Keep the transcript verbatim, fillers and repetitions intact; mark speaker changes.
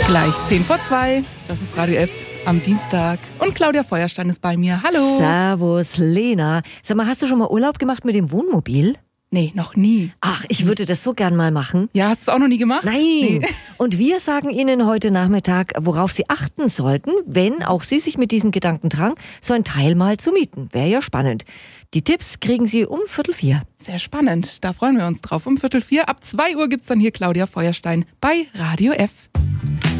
Speaker 1: Gleich zehn vor zwei. Das ist Radio F am Dienstag. Und Claudia Feuerstein ist bei mir. Hallo.
Speaker 2: Servus, Lena. Sag mal, hast du schon mal Urlaub gemacht mit dem Wohnmobil?
Speaker 1: Nee, noch nie.
Speaker 2: Ach, ich würde das so gern mal machen.
Speaker 1: Ja, hast du es auch noch nie gemacht?
Speaker 2: Nein.
Speaker 1: Nee.
Speaker 2: Und wir sagen Ihnen heute Nachmittag, worauf Sie achten sollten, wenn auch Sie sich mit diesem Gedanken tragen, so ein Teil mal zu mieten. Wäre ja spannend. Die Tipps kriegen Sie um Viertel vier.
Speaker 1: Sehr spannend. Da freuen wir uns drauf. Um Viertel vier. Ab zwei Uhr gibt's dann hier Claudia Feuerstein bei Radio F.